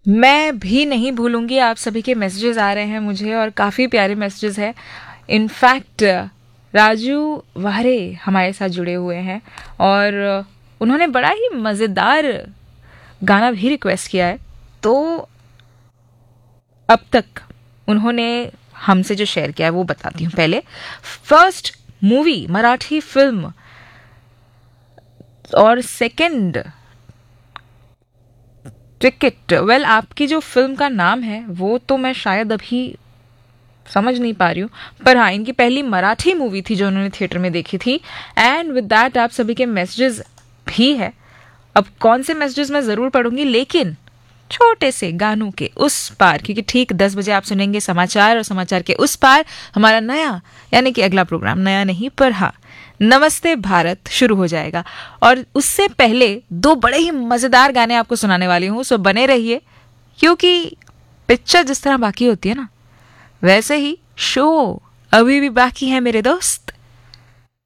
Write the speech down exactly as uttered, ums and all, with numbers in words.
मैं भी नहीं भूलूंगी, आप सभी के मैसेजेस आ रहे हैं मुझे और काफ़ी प्यारे मैसेजेस हैं. इनफैक्ट राजू वाहरे हमारे साथ जुड़े हुए हैं और उन्होंने बड़ा ही मज़ेदार गाना भी रिक्वेस्ट किया है. तो अब तक उन्होंने हमसे जो शेयर किया है वो बताती हूँ. पहले फर्स्ट मूवी मराठी फिल्म और सेकंड टिकट. वेल आपकी जो फिल्म का नाम है वो तो मैं शायद अभी समझ नहीं पा रही हूँ, पर हाँ इनकी पहली मराठी मूवी थी जो उन्होंने थिएटर में देखी थी. एंड विद दैट आप सभी के मैसेजेस भी है. अब कौन से मैसेजेस मैं ज़रूर पढ़ूंगी, लेकिन छोटे से गानों के उस पार, क्योंकि ठीक दस बजे आप सुनेंगे समाचार और समाचार के उस पार हमारा नया यानी कि अगला प्रोग्राम, नया नहीं पर हाँ नमस्ते भारत शुरू हो जाएगा. और उससे पहले दो बड़े ही मज़ेदार गाने आपको सुनाने वाली हूँ. सो बने रहिए, क्योंकि पिक्चर जिस तरह बाकी होती है ना, वैसे ही शो अभी भी बाकी है मेरे दोस्त.